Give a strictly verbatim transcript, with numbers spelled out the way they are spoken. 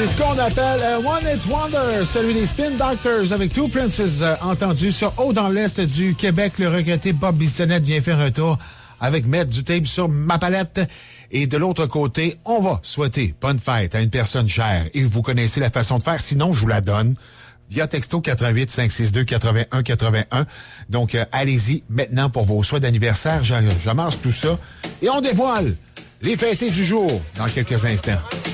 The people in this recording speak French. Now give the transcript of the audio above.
C'est ce qu'on appelle un One Hit Wonder, celui des Spin Doctors avec Two Princes, euh, entendu sur Haut dans l'Est du Québec. Le regretté Bob Bissonnette vient faire un tour avec mettre du tape sur ma palette. Et de l'autre côté, on va souhaiter bonne fête à une personne chère. Et vous connaissez la façon de faire, sinon je vous la donne. Via texto quatre-vingt-huit cinq six deux quatre-vingt-un quatre-vingt-un. Donc, euh, allez-y maintenant pour vos souhaits d'anniversaire. J'amasse tout ça. Et on dévoile les fêtés du jour dans quelques instants.